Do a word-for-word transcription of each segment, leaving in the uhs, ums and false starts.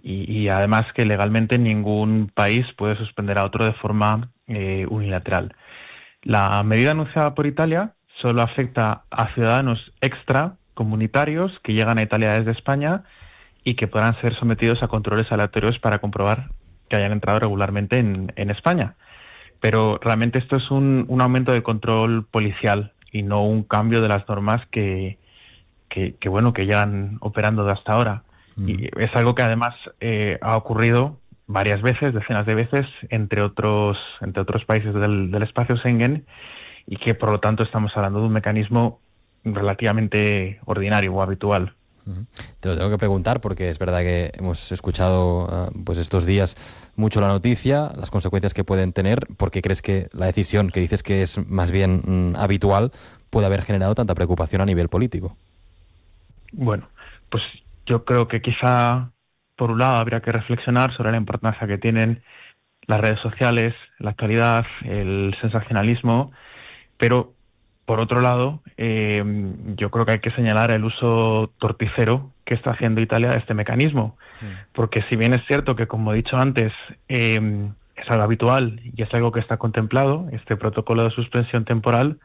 y, y además que legalmente ningún país puede suspender a otro de forma eh, unilateral. La medida anunciada por Italia solo afecta a ciudadanos extracomunitarios que llegan a Italia desde España y que podrán ser sometidos a controles aleatorios para comprobar que hayan entrado regularmente en, en España. Pero realmente esto es un, un aumento de control policial y no un cambio de las normas que, que, que bueno, que llegan operando de hasta ahora. Mm. Y es algo que además eh, ha ocurrido varias veces, decenas de veces, entre otros, entre otros países del, del espacio Schengen, y que por lo tanto estamos hablando de un mecanismo relativamente ordinario o habitual. Te lo tengo que preguntar porque es verdad que hemos escuchado uh, pues estos días mucho la noticia, las consecuencias que pueden tener. ¿Por qué crees que la decisión, que dices que es más bien mm, habitual, puede haber generado tanta preocupación a nivel político? Bueno, pues yo creo que quizá, por un lado, habría que reflexionar sobre la importancia que tienen las redes sociales, la actualidad, el sensacionalismo, pero por otro lado, eh, yo creo que hay que señalar el uso torticero que está haciendo Italia de este mecanismo. Sí. Porque si bien es cierto que, como he dicho antes, eh, es algo habitual y es algo que está contemplado, este protocolo de suspensión temporal,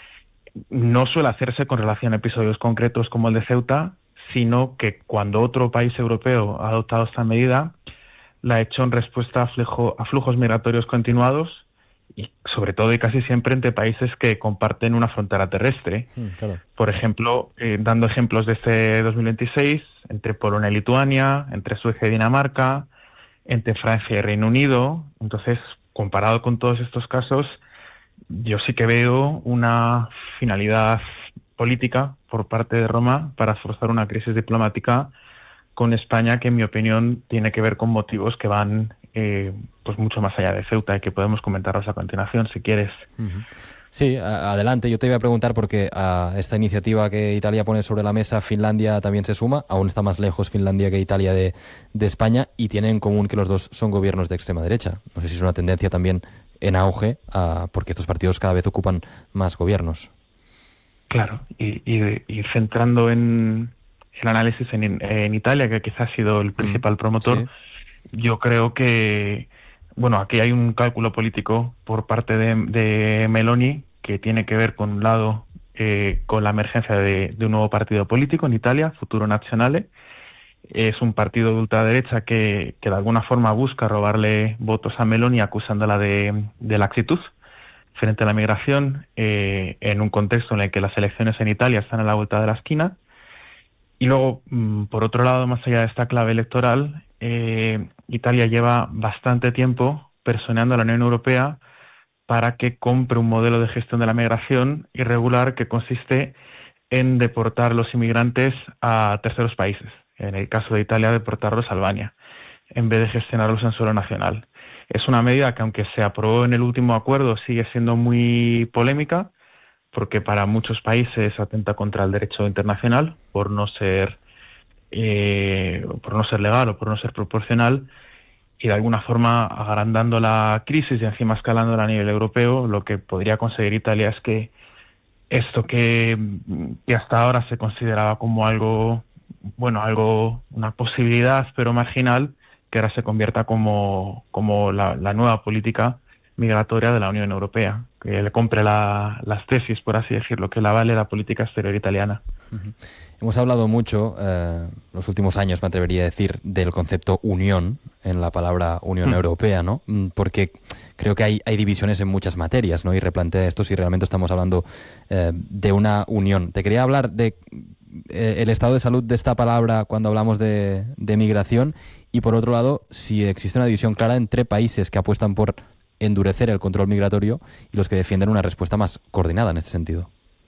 no suele hacerse con relación a episodios concretos como el de Ceuta, sino que cuando otro país europeo ha adoptado esta medida, la ha hecho en respuesta a, flujo, a flujos migratorios continuados, y sobre todo y casi siempre entre países que comparten una frontera terrestre. Mm, claro. Por ejemplo, eh, dando ejemplos de este dos mil veintiséis, entre Polonia y Lituania, entre Suecia y Dinamarca, entre Francia y Reino Unido. Entonces, comparado con todos estos casos, yo sí que veo una finalidad política por parte de Roma para forzar una crisis diplomática con España que, en mi opinión, tiene que ver con motivos que van eh, pues mucho más allá de Ceuta y que podemos comentaros a continuación, si quieres. Uh-huh. Sí, a- adelante. Yo te iba a preguntar porque a esta iniciativa que Italia pone sobre la mesa, Finlandia también se suma. Aún está más lejos Finlandia que Italia de, de España, y tienen en común que los dos son gobiernos de extrema derecha. No sé si es una tendencia también en auge, uh, porque estos partidos cada vez ocupan más gobiernos. Claro, y, y, y centrando en el análisis en, en Italia, que quizás ha sido el principal promotor, sí. Yo creo que, bueno, aquí hay un cálculo político por parte de, de Meloni que tiene que ver, con un lado, eh, con la emergencia de, de un nuevo partido político en Italia, Futuro Nazionale. Es un partido de ultraderecha que, que de alguna forma busca robarle votos a Meloni, acusándola de, de laxitud frente a la migración, eh, en un contexto en el que las elecciones en Italia están a la vuelta de la esquina. Y luego, por otro lado, más allá de esta clave electoral, eh, Italia lleva bastante tiempo presionando a la Unión Europea para que compre un modelo de gestión de la migración irregular que consiste en deportar los inmigrantes a terceros países. En el caso de Italia, deportarlos a Albania, en vez de gestionarlos en suelo nacional. Es una medida que, aunque se aprobó en el último acuerdo, sigue siendo muy polémica, porque para muchos países atenta contra el derecho internacional por no ser eh, por no ser legal o por no ser proporcional, y de alguna forma agrandando la crisis y encima escalándola a nivel europeo. Lo que podría conseguir Italia es que esto que, que hasta ahora se consideraba como algo, bueno, algo, una posibilidad pero marginal, que ahora se convierta como, como la, la nueva política migratoria de la Unión Europea, que le compre la, las tesis, por así decirlo, que la vale la política exterior italiana. Uh-huh. Hemos hablado mucho, eh, los últimos años, me atrevería a decir, del concepto unión en la palabra Unión uh-huh. Europea, ¿no? Porque creo que hay, hay divisiones en muchas materias, ¿no? Y replantea esto si realmente estamos hablando eh, de una unión. Te quería hablar de eh, el estado de salud de esta palabra cuando hablamos de, de migración, y por otro lado, si existe una división clara entre países que apuestan por endurecer el control migratorio y los que defienden una respuesta más coordinada en este sentido.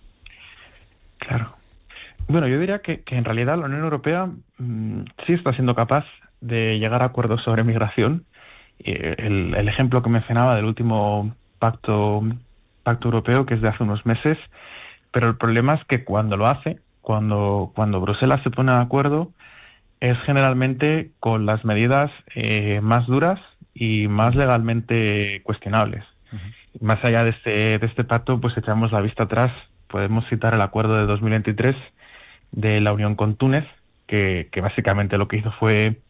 Claro. Bueno, yo diría que, que en realidad la Unión Europea mmm, sí está siendo capaz de llegar a acuerdos sobre migración. Eh, el, el ejemplo que mencionaba del último pacto, pacto europeo, que es de hace unos meses, pero el problema es que cuando lo hace, cuando, cuando Bruselas se pone de acuerdo, es generalmente con las medidas eh, más duras y más legalmente cuestionables. Uh-huh. Más allá de este, de este pacto, pues echamos la vista atrás, podemos citar el acuerdo de dos mil veintitrés de la Unión con Túnez, que, que básicamente lo que hizo fue